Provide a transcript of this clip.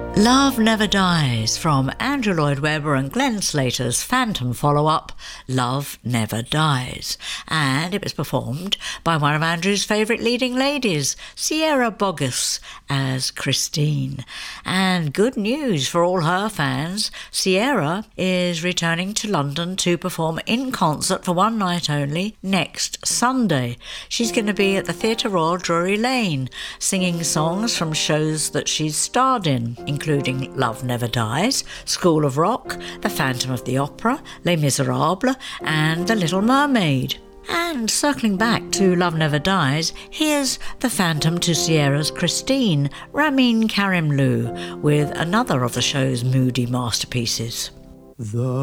Love Never Dies from Andrew Lloyd Webber and Glenn Slater's Phantom follow-up, Love Never Dies. And it was performed by one of Andrew's favourite leading ladies, Sierra Boggess, as Christine. And good news for all her fans, Sierra is returning to London to perform in concert for one night only next Sunday. She's going to be at the Theatre Royal Drury Lane, singing songs from shows that she's starred in, including Love Never Dies, School of Rock, The Phantom of the Opera, Les Miserables, and The Little Mermaid. And circling back to Love Never Dies, here's the Phantom to Sierra's Christine, Ramin Karimloo, with another of the show's moody masterpieces.